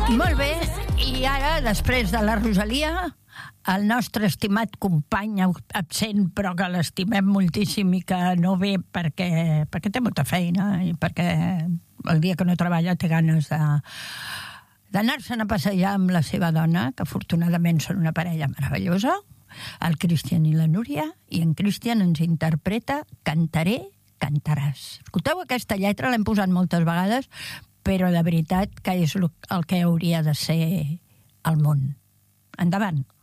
Molt bé, i ara, després de la Rosalia, el nostre estimat company absent, però que l'estimem moltíssim i que no ve perquè té molta feina i perquè el dia que no treballa té ganes d'anar-se'n a passejar amb la seva dona, que afortunadament són una parella meravellosa, el Cristian i la Núria, i en Cristian ens interpreta Cantaré, cantaràs. Escolteu, aquesta lletra l'hem posat moltes vegades, però de veritat que és el que hauria de ser el món. Endavant.